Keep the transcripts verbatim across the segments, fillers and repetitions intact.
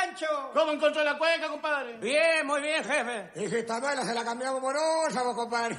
Pancho? ¿Cómo encontró la cueca, compadre? Bien, muy bien, jefe. Y si está mala, se la cambiamos por osa, vos, compadre.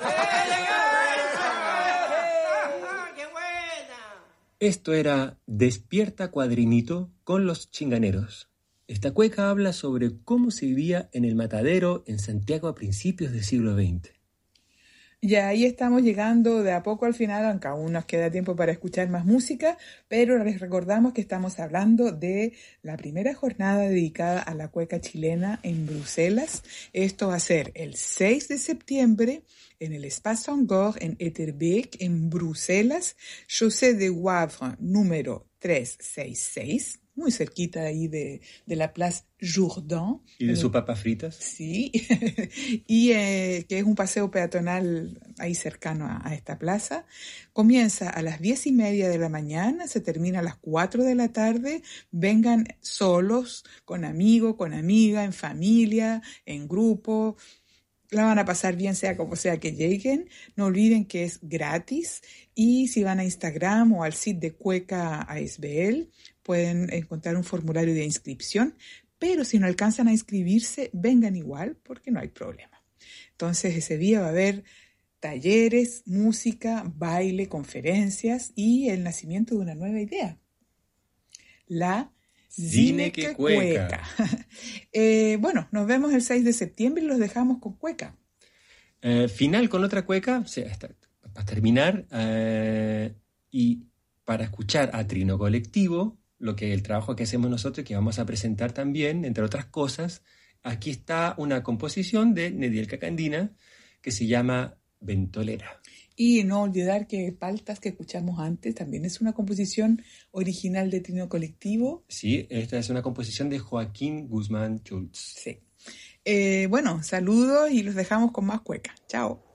¡Qué buena! Esto era Despierta Cuadrinito con los Chinganeros. Esta cueca habla sobre cómo se vivía en el matadero en Santiago a principios del siglo veinte. Ya ahí estamos llegando de a poco al final, aunque aún nos queda tiempo para escuchar más música, pero les recordamos que estamos hablando de la primera jornada dedicada a la cueca chilena en Bruselas. Esto va a ser el seis de septiembre en el Espace Sangor en Etterbeek, en Bruselas, Chaussée de Wavre número trescientos sesenta y seis. Muy cerquita ahí de, de la Place Jourdan. ¿Y de sus papas fritas? Sí, y eh, que es un paseo peatonal ahí cercano a, a esta plaza. Comienza a las diez y media de la mañana, se termina a las cuatro de la tarde. Vengan solos, con amigo, con amiga, en familia, en grupo. La van a pasar bien, sea como sea que lleguen. No olviden que es gratis. Y si van a Instagram o al sitio de Cueca A S B L, pueden encontrar un formulario de inscripción. Pero si no alcanzan a inscribirse, vengan igual porque no hay problema. Entonces ese día va a haber talleres, música, baile, conferencias y el nacimiento de una nueva idea. La Zineque Cueca. eh, bueno, nos vemos el seis de septiembre y los dejamos con cueca. Eh, final con otra cueca, o sea, hasta, para terminar, eh, y para escuchar a Trino Colectivo, lo que el trabajo que hacemos nosotros, que vamos a presentar también, entre otras cosas, aquí está una composición de Nediel Cacandina que se llama Ventolera. Y no olvidar que Paltas, que escuchamos antes, también es una composición original de Trino Colectivo. Sí, esta es una composición de Joaquín Guzmán Schultz. Sí. Eh, bueno, saludos y los dejamos con más cueca. Chao.